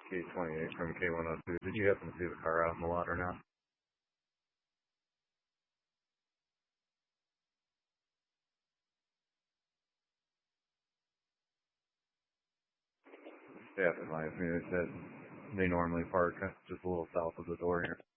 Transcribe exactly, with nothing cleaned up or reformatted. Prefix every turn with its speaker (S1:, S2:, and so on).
S1: K twenty-eight from K one oh two. Did you happen to see the car out in the lot or not? Staff advised me they said they normally park just a little south of the door here.